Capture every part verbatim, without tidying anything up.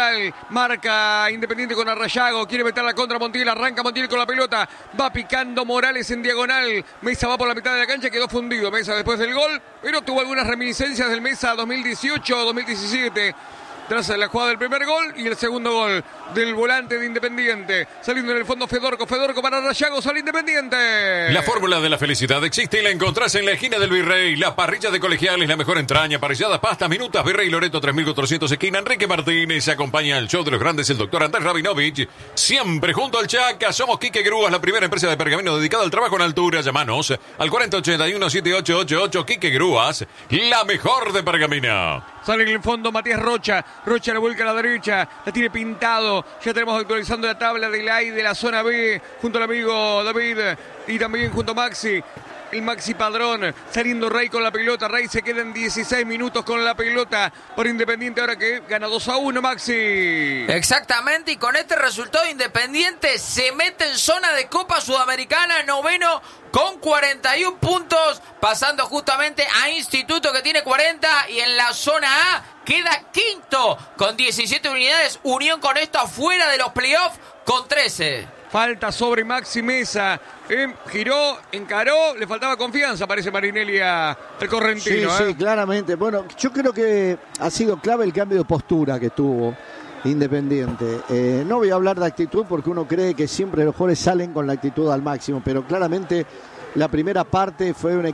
lateral, marca Independiente con Arrayago, quiere meter la contra Montiel, arranca Montiel con la pelota, va picando Morales en diagonal, Mesa va por la mitad de la cancha, quedó fundido Mesa después del gol, pero tuvo algunas reminiscencias del Mesa dos mil dieciocho dos mil diecisiete. Tras la jugada del primer gol y el segundo gol del volante de Independiente. Saliendo en el fondo Fedorco, Fedorco para Arrayago, sale Independiente. La fórmula de la felicidad existe y la encontrás en la esquina del Virrey. La parrilla de Colegiales, la mejor entraña, parrilladas, pastas, minutas, Virrey Loreto tres mil cuatrocientos, esquina Enrique Martínez. Acompaña al show de los grandes el doctor Andrés Rabinovich. Siempre junto al Chaca. Somos Quique Grúas, la primera empresa de pergamino dedicada al trabajo en altura. Llamanos al cuarenta ochenta y uno setenta y ocho ochenta y ocho. Quique Grúas, la mejor de pergamino. Sale en el fondo Matías Rocha. Rocha la vuelca a la derecha. La tiene pintado. Ya tenemos actualizando la tabla del A I de la zona B. Junto al amigo David. Y también junto a Maxi. El Maxi Padrón. Saliendo Rey con la pelota. Rey se queda en dieciséis minutos con la pelota. Por Independiente ahora que gana dos a uno Maxi. Exactamente. Y con este resultado Independiente se mete en zona de Copa Sudamericana. Noveno con cuarenta y un puntos. Pasando justamente a Instituto que tiene cuarenta. Y en la zona A queda quinto con diecisiete unidades. Unión con esto afuera de los playoffs con trece. Falta sobre Maxi Mesa. Eh, giró, encaró, le faltaba confianza, parece Marinelli al correntino. Sí, eh. sí, claramente. Bueno, yo creo que ha sido clave el cambio de postura que tuvo Independiente. Eh, no voy a hablar de actitud porque uno cree que siempre los jugadores salen con la actitud al máximo, pero claramente la primera parte fue un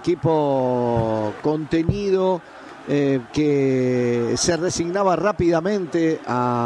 equipo contenido, eh, que se resignaba rápidamente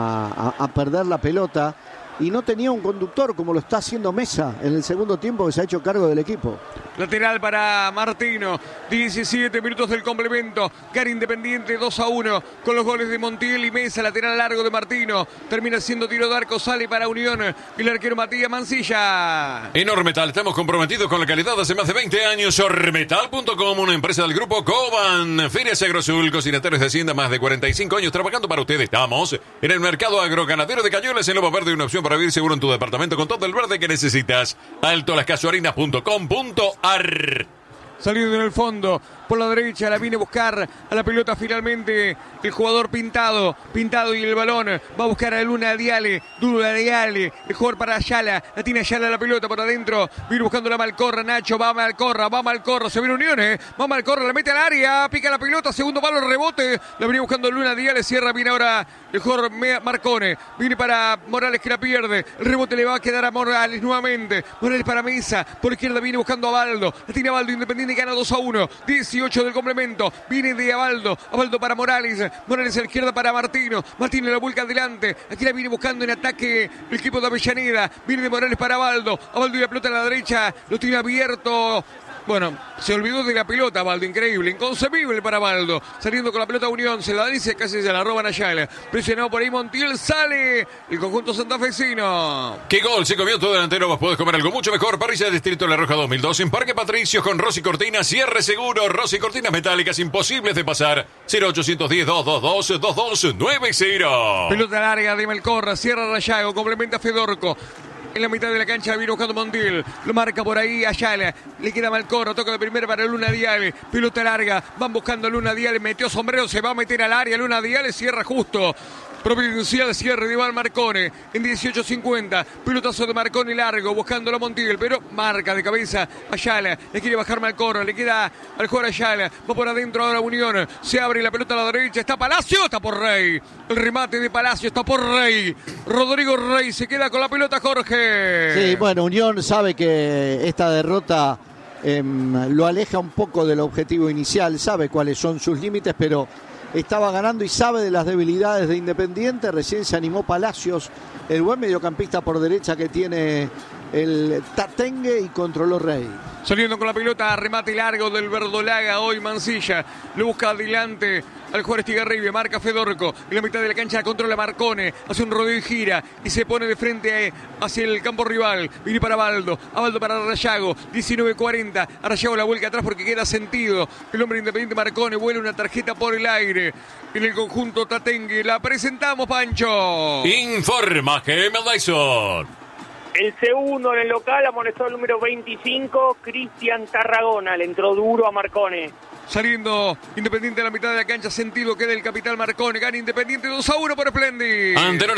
a, a, a perder la pelota. Y no tenía un conductor como lo está haciendo Mesa en el segundo tiempo, que se ha hecho cargo del equipo. Lateral para Martino, diecisiete minutos del complemento, gana Independiente dos a uno con los goles de Montiel y Mesa, lateral largo de Martino, termina siendo tiro de arco, sale para Unión, el arquero Matías Mancilla. En Ormetal estamos comprometidos con la calidad hace más de veinte años. Ormetal punto com, una empresa del grupo Coban. Ferias Agrosul, cocinatarios de Hacienda, más de cuarenta y cinco años trabajando para ustedes. Estamos en el mercado agroganadero de Cañuelas, en Lobo Verde, una opción para vivir seguro en tu departamento con todo el verde que necesitas. Alto las casuarinas punto com punto ar. Saliendo en el fondo, por la derecha, la viene a buscar a la pelota finalmente el jugador Pintado, Pintado y el balón, va a buscar a Luna Diale, Luna Diale, el jugador para Ayala, la tiene Ayala la pelota por adentro, viene buscando la Malcorra, Nacho, va Malcorra, va Malcorra, se viene Unión, eh, va Malcorra, la mete al área, pica la pelota, segundo palo, rebote, la viene buscando Luna Diale, cierra, viene ahora el jugador Marcone, viene para Morales que la pierde, el rebote le va a quedar a Morales nuevamente, Morales para Mesa, por izquierda viene buscando a Baldo, la tiene a Baldo, Independiente gana dos a uno, dieciocho del complemento, viene de Abaldo, Abaldo para Morales, Morales a la izquierda para Martino, Martino la vuelca adelante, aquí la viene buscando en ataque el equipo de Avellaneda, viene de Morales para Abaldo, Abaldo y la pelota a la derecha, lo tiene abierto. Bueno, se olvidó de la pelota Baldo, increíble, inconcebible para Baldo, saliendo con la pelota Unión, se la dice, casi se la roban a Ayala, presionado por ahí Montiel, sale el conjunto santafesino. ¡Qué gol! Se comió todo delantero, vos podés comer algo mucho mejor. Parrilla de Distrito La Roja dos mil dos en Parque Patricios con Rosy Cortinas, cierre seguro, Rosy Cortinas metálicas imposibles de pasar. Cero ochocientos diez, doscientos veintidós, veintidós noventa. Pelota larga de Malcorra, cierra Rayago, complementa Fedorco. En la mitad de la cancha viene buscando Montiel, lo marca por ahí Ayala, le queda Malcorra, toca de primera para Luna Diale, pelota larga, van buscando a Luna Diale, metió sombrero, se va a meter al área, Luna Diale cierra justo. Providencial cierre de Iván Marcone en dieciocho cincuenta, pelotazo de Marcone largo, buscándolo a Montiel, pero marca de cabeza Ayala, le quiere bajar Malcorra, le queda al jugador Ayala, va por adentro ahora Unión, se abre la pelota a la derecha, está Palacio, está por Rey, el remate de Palacio está por Rey, Rodrigo Rey se queda con la pelota Jorge. Sí, bueno, Unión sabe que esta derrota eh, lo aleja un poco del objetivo inicial, sabe cuáles son sus límites, pero estaba ganando y sabe de las debilidades de Independiente. Recién se animó Palacios, el buen mediocampista por derecha que tiene el Tatengue, y controló Rey. Saliendo con la pelota, remate largo del Verdolaga, hoy Mancilla, lo busca adelante al jugador Estigarribia, marca Fedorco, en la mitad de la cancha controla Marcone, hace un rodeo y gira, y se pone de frente hacia el campo rival, viene para Baldo, Abaldo para Rayago, diecinueve cuarenta, Rayago la vuelca atrás porque queda sentido, el hombre Independiente Marcone vuela una tarjeta por el aire, en el conjunto Tatengue, la presentamos Pancho. Informa Gemel Dyson. El segundo en el local amonestó el número veinticinco, Cristian Tarragona, le entró duro a Marcone. Saliendo Independiente a la mitad de la cancha, sentido queda el capitán Marcone, gana Independiente dos a uno por Splendid.